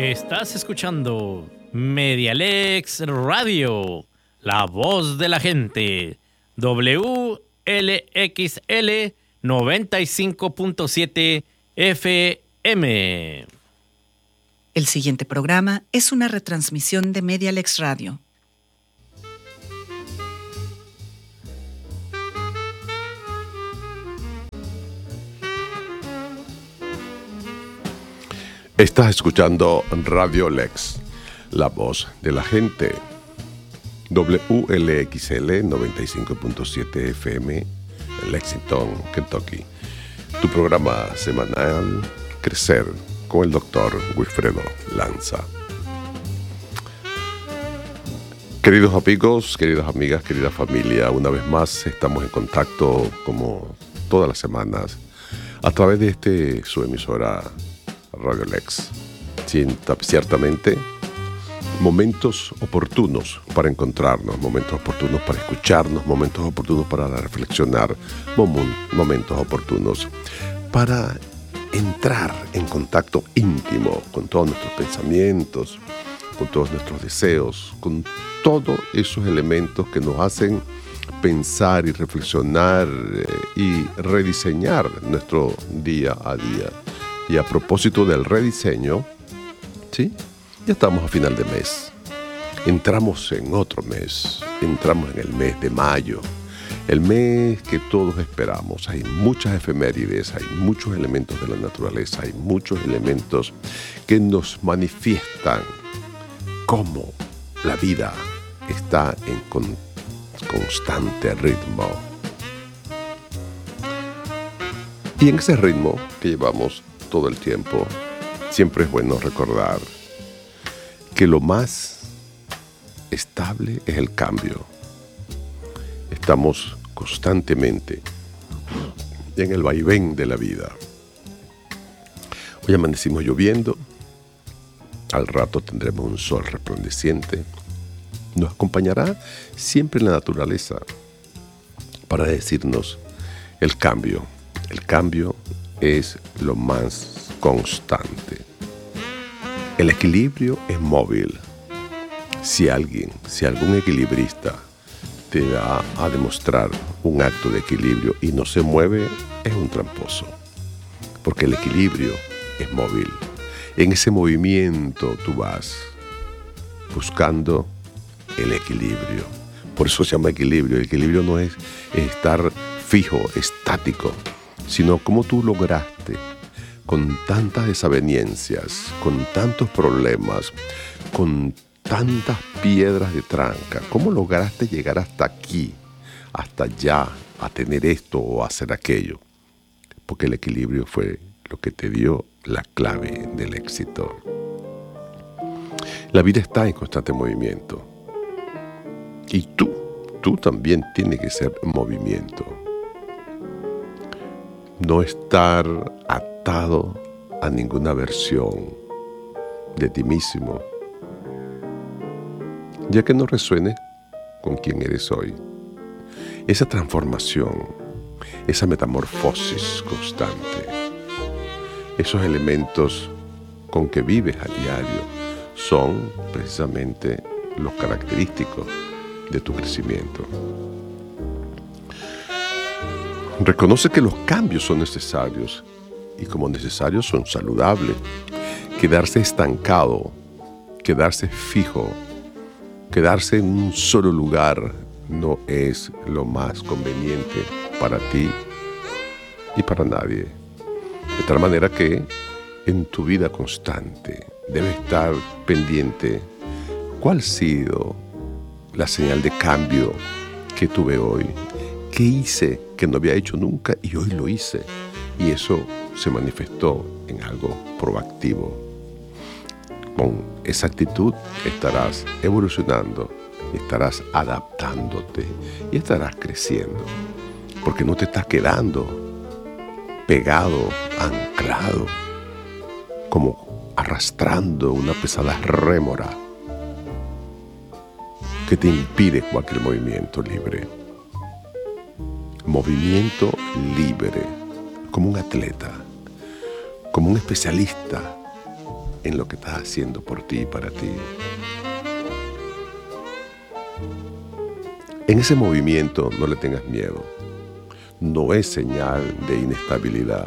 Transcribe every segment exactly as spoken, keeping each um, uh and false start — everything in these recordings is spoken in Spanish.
Estás escuchando Medialex Radio, la voz de la gente, W L X L noventa y cinco punto siete F M. El siguiente programa es una retransmisión de Medialex Radio. Estás escuchando Radio Lex, la voz de la gente. W L X L noventa y cinco punto siete F M, Lexington, Kentucky. Tu programa semanal, Crecer, con el doctor Wilfredo Lanza. Queridos amigos, queridas amigas, querida familia, una vez más estamos en contacto, como todas las semanas, a través de este, su emisora Radio Lex. Ciertamente, momentos oportunos para encontrarnos, momentos oportunos para escucharnos, momentos oportunos para reflexionar, momentos oportunos para entrar en contacto íntimo con todos nuestros pensamientos, con todos nuestros deseos, con todos esos elementos que nos hacen pensar y reflexionar eh, y rediseñar nuestro día a día. Y a propósito del rediseño, ¿sí? Ya estamos a final de mes. Entramos en otro mes. Entramos en el mes de mayo. El mes que todos esperamos. Hay muchas efemérides, hay muchos elementos de la naturaleza, hay muchos elementos que nos manifiestan cómo la vida está en con, constante ritmo. Y en ese ritmo que llevamos todo el tiempo, siempre es bueno recordar que lo más estable es el cambio. Estamos constantemente en el vaivén de la vida. Hoy amanecimos lloviendo, al rato tendremos un sol resplandeciente. Nos acompañará siempre la naturaleza para decirnos el cambio. El cambio es lo más constante. El equilibrio es móvil. Si alguien, si algún equilibrista te da a demostrar un acto de equilibrio y no se mueve, es un tramposo. Porque el equilibrio es móvil. En ese movimiento tú vas buscando el equilibrio. Por eso se llama equilibrio. El equilibrio no es estar fijo, estático, sino cómo tú lograste, con tantas desavenencias, con tantos problemas, con tantas piedras de tranca, cómo lograste llegar hasta aquí, hasta allá, a tener esto o hacer aquello. Porque el equilibrio fue lo que te dio la clave del éxito. La vida está en constante movimiento. Y tú, tú también tienes que ser movimiento. No estar atado a ninguna versión de ti mismo, ya que no resuene con quien eres hoy. Esa transformación, esa metamorfosis constante, esos elementos con que vives a diario son precisamente los característicos de tu crecimiento. Reconoce que los cambios son necesarios y como necesarios son saludables. Quedarse estancado, quedarse fijo, quedarse en un solo lugar no es lo más conveniente para ti y para nadie. De tal manera que en tu vida constante debes estar pendiente cuál ha sido la señal de cambio que tuve hoy. ¿Qué hice que no había hecho nunca y hoy lo hice? Y eso se manifestó en algo proactivo. Con esa actitud estarás evolucionando, estarás adaptándote y estarás creciendo. Porque no te estás quedando pegado, anclado, como arrastrando una pesada rémora que te impide cualquier movimiento libre. Movimiento libre, como un atleta, como un especialista en lo que estás haciendo por ti y para ti. En ese movimiento no le tengas miedo. No es señal de inestabilidad.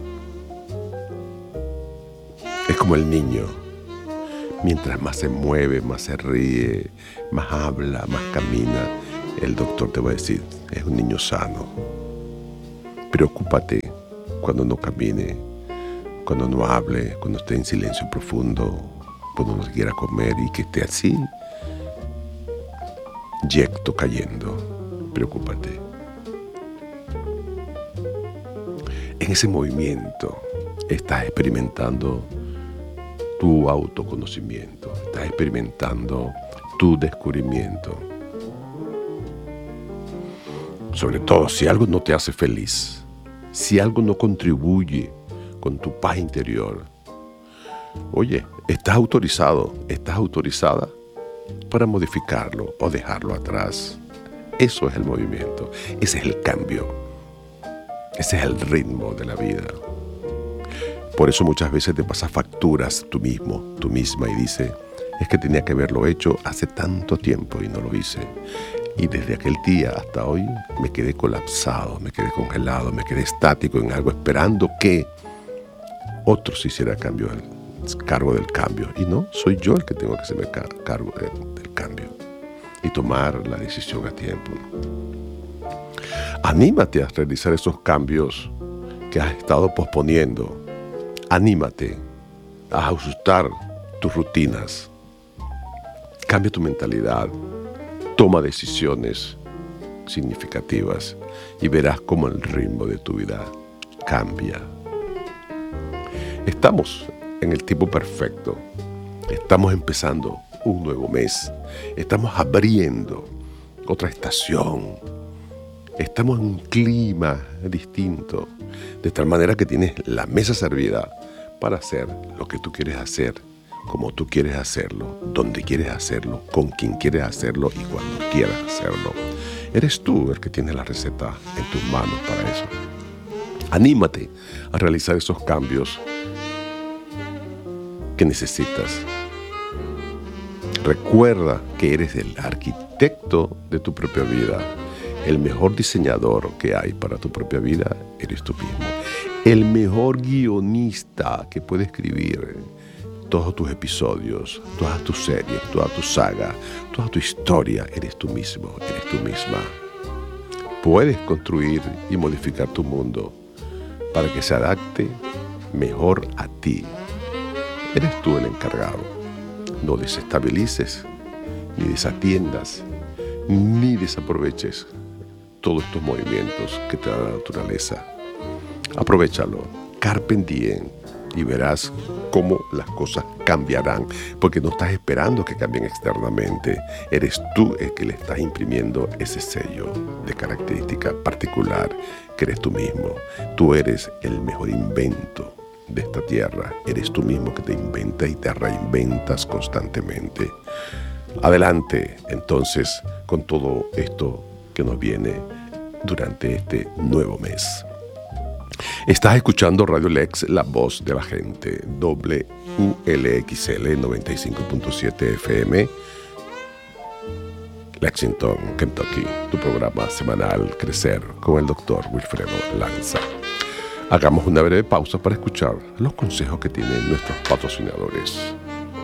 Es como el niño. Mientras más se mueve, más se ríe, más habla, más camina, el doctor te va a decir, es un niño sano. Preocúpate cuando no camine, cuando no hable, cuando esté en silencio profundo, cuando no quiera comer y que esté así, yecto cayendo. Preocúpate. En ese movimiento estás experimentando tu autoconocimiento, estás experimentando tu descubrimiento. Sobre todo, si algo no te hace feliz, si algo no contribuye con tu paz interior, oye, estás autorizado, estás autorizada para modificarlo o dejarlo atrás. Eso es el movimiento, ese es el cambio, ese es el ritmo de la vida. Por eso muchas veces te pasas facturas tú mismo, tú misma y dices, es que tenía que haberlo hecho hace tanto tiempo y no lo hice. Y desde aquel día hasta hoy me quedé colapsado, me quedé congelado, me quedé estático en algo esperando que otros hicieran cambio, el cargo del cambio. Y no, soy yo el que tengo que hacerme cargo del, del cambio y tomar la decisión a tiempo. Anímate a realizar esos cambios que has estado posponiendo. Anímate a ajustar tus rutinas. Cambia tu mentalidad. Toma decisiones significativas y verás cómo el ritmo de tu vida cambia. Estamos en el tiempo perfecto. Estamos empezando un nuevo mes. Estamos abriendo otra estación. Estamos en un clima distinto, de tal manera que tienes la mesa servida para hacer lo que tú quieres hacer, como tú quieres hacerlo, donde quieres hacerlo, con quien quieres hacerlo y cuando quieras hacerlo. Eres tú el que tiene la receta en tus manos para eso. Anímate a realizar esos cambios que necesitas. Recuerda que eres el arquitecto de tu propia vida. El mejor diseñador que hay para tu propia vida eres tú mismo. El mejor guionista que puede escribir todos tus episodios, todas tus series, toda tu saga, toda tu historia, eres tú mismo, eres tú misma. Puedes construir y modificar tu mundo para que se adapte mejor a ti. Eres tú el encargado. No desestabilices, ni desatiendas, ni desaproveches todos estos movimientos que te da la naturaleza. Aprovechalo, carpe diem, y verás cómo las cosas cambiarán, porque no estás esperando que cambien externamente. Eres tú el que le estás imprimiendo ese sello de característica particular que eres tú mismo. Tú eres el mejor invento de esta tierra. Eres tú mismo que te inventas y te reinventas constantemente. Adelante, entonces, con todo esto que nos viene durante este nuevo mes. Estás escuchando Radio Lex, la voz de la gente, W L X L noventa y cinco punto siete F M, Lexington, Kentucky, tu programa semanal Crecer con el doctor Wilfredo Lanza. Hagamos una breve pausa para escuchar los consejos que tienen nuestros patrocinadores.